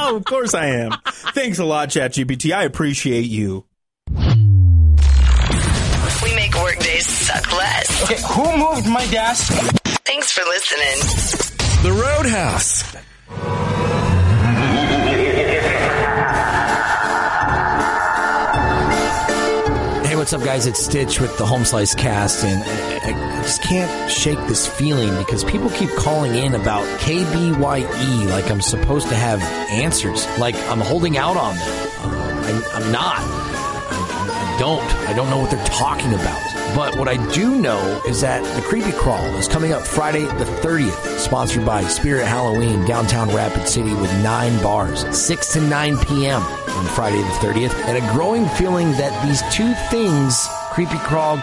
Oh, of course I am. Thanks a lot, ChatGPT. I appreciate you. We make workdays suck less. Okay, who moved my desk? Thanks for listening. The Roadhouse. Hey, what's up, guys? It's Stitch with the Home Slice Cast, and I just can't shake this feeling because people keep calling in about KBYE like I'm supposed to have answers, like I'm holding out on them. I'm not. I don't know what they're talking about. But what I do know is that the Creepy Crawl is coming up Friday the 30th, sponsored by Spirit Halloween, downtown Rapid City, with 9 bars, 6 to 9 p.m. on Friday the 30th, and a growing feeling that these two things, Creepy Crawl,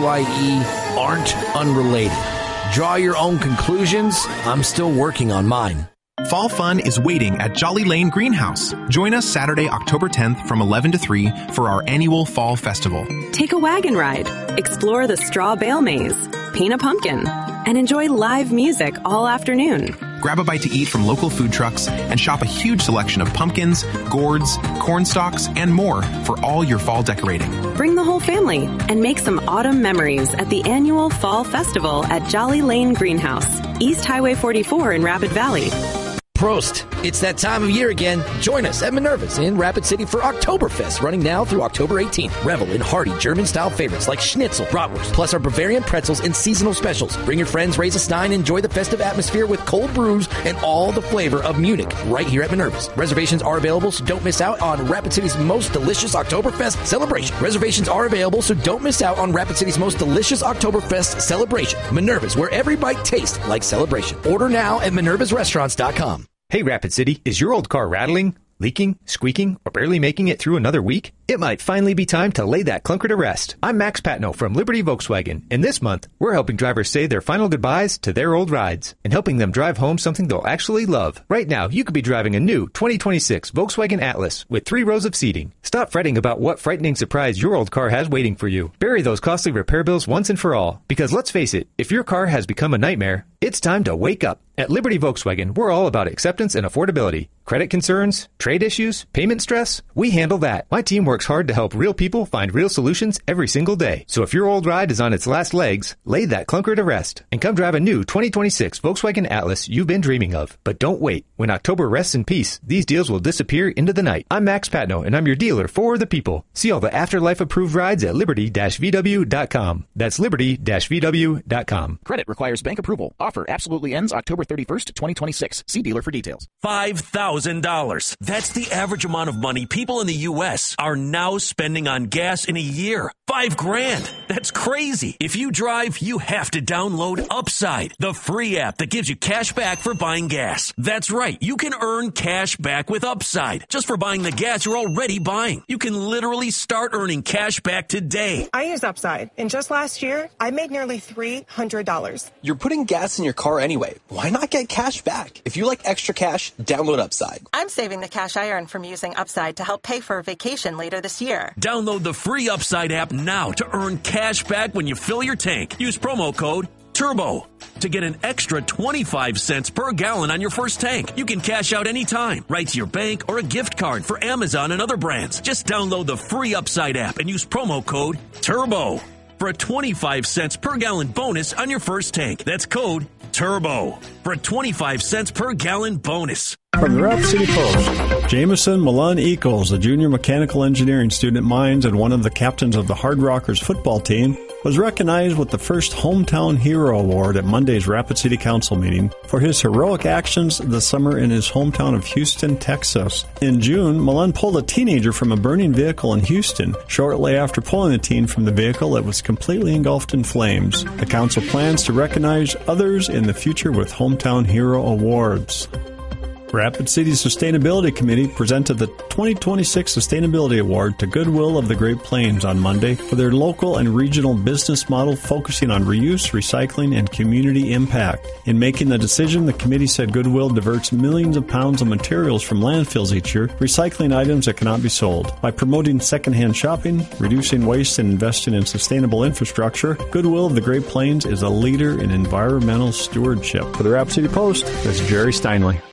KBYE, aren't unrelated. Draw your own conclusions. I'm still working on mine. Fall fun is waiting at Jolly Lane Greenhouse. Join us Saturday, October 10th from 11 to 3 for our annual Fall Festival. Take a wagon ride, explore the straw bale maze, paint a pumpkin, and enjoy live music all afternoon. Grab a bite to eat from local food trucks and shop a huge selection of pumpkins, gourds, corn stalks, and more for all your fall decorating. Bring the whole family and make some autumn memories at the annual Fall Festival at Jolly Lane Greenhouse, East Highway 44 in Rapid Valley. Prost. It's that time of year again. Join us at Minerva's in Rapid City for Oktoberfest, running now through October 18th. Revel in hearty German-style favorites like schnitzel, bratwurst, plus our Bavarian pretzels and seasonal specials. Bring your friends, raise a stein, enjoy the festive atmosphere with cold brews and all the flavor of Munich right here at Minerva's. Reservations are available, so don't miss out on Rapid City's most delicious Oktoberfest celebration. Reservations are available, so don't miss out on Rapid City's most delicious Oktoberfest celebration. Minerva's, where every bite tastes like celebration. Order now at minervasrestaurants.com. Hey, Rapid City, is your old car rattling, leaking, squeaking, or barely making it through another week? It might finally be time to lay that clunker to rest. I'm Max Patno from Liberty Volkswagen, and this month, we're helping drivers say their final goodbyes to their old rides and helping them drive home something they'll actually love. Right now, you could be driving a new 2026 Volkswagen Atlas with 3 rows of seating. Stop fretting about what frightening surprise your old car has waiting for you. Bury those costly repair bills once and for all, because let's face it, if your car has become a nightmare, it's time to wake up. At Liberty Volkswagen, we're all about acceptance and affordability. Credit concerns, trade issues, payment stress, we handle that. My team works hard to help real people find real solutions every single day. So if your old ride is on its last legs, lay that clunker to rest and come drive a new 2026 Volkswagen Atlas you've been dreaming of. But don't wait. When October rests in peace, these deals will disappear into the night. I'm Max Patno, and I'm your dealer for the people. See all the Afterlife-approved rides at liberty-vw.com. That's liberty-vw.com. Credit requires bank approval. Offer absolutely ends October 31st, 2026. See dealer for details. $5,000. That's the average amount of money people in the U.S. are now spending on gas in a year. $5,000. That's crazy. If you drive, you have to download Upside, the free app that gives you cash back for buying gas. That's right. You can earn cash back with Upside just for buying the gas you're already buying. You can literally start earning cash back today. I use Upside, and just last year, I made nearly $300. You're putting gas in your car anyway. Why not get cash back? If you like extra cash, download Upside. I'm saving the cash I earn from using Upside to help pay for a vacation later this year. Download the free Upside app now to earn cash back when you fill your tank. Use promo code TURBO to get an extra 25 cents per gallon on your first tank. You can cash out anytime, right to your bank or a gift card for Amazon and other brands. Just download the free Upside app and use promo code TURBO for a 25 cents per gallon bonus on your first tank. That's code TURBO for a 25 cents per gallon bonus. From the Rapid City Post, Jameson Milan Eccles, a junior mechanical engineering student at Mines and one of the captains of the Hard Rockers football team, was recognized with the first Hometown Hero Award at Monday's Rapid City Council meeting for his heroic actions this summer in his hometown of Houston, Texas. In June, Milan pulled a teenager from a burning vehicle in Houston. Shortly after pulling the teen from the vehicle, it was completely engulfed in flames. The council plans to recognize others in the future with Hometown Hero Awards. Rapid City Sustainability Committee presented the 2026 Sustainability Award to Goodwill of the Great Plains on Monday for their local and regional business model focusing on reuse, recycling, and community impact. In making the decision, the committee said Goodwill diverts millions of pounds of materials from landfills each year, recycling items that cannot be sold. By promoting secondhand shopping, reducing waste, and investing in sustainable infrastructure, Goodwill of the Great Plains is a leader in environmental stewardship. For the Rapid City Post, this is Jerry Steinley.